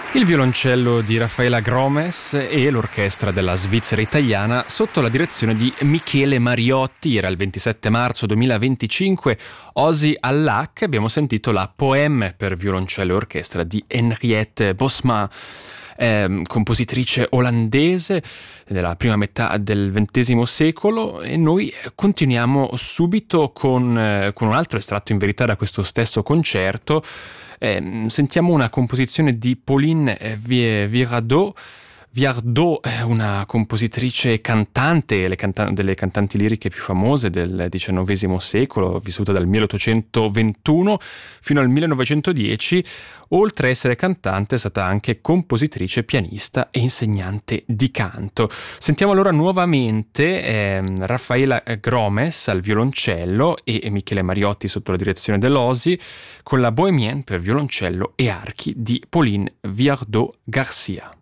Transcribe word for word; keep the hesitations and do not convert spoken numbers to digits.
Il violoncello di Raffaela Gromes e l'orchestra della Svizzera italiana sotto la direzione di Michele Mariotti. Era il ventisette marzo duemilaventicinque. Osi all'A C abbiamo sentito la Poème per violoncello e orchestra di Henriette Bosma, eh, compositrice olandese della prima metà del ventesimo secolo, e noi continuiamo subito con, eh, con un altro estratto in verità da questo stesso concerto. Eh, sentiamo una composizione di Pauline Viardot. Viardot è una compositrice e cantante, le canta- delle cantanti liriche più famose del diciannovesimo secolo, vissuta dal milleottocentoventuno fino al millenovecentodieci. Oltre a essere cantante è stata anche compositrice, pianista e insegnante di canto. Sentiamo allora nuovamente eh, Raffaela Gromes al violoncello e Michele Mariotti sotto la direzione dell'Osi con la Bohemienne per violoncello e archi di Pauline Viardot Garcia.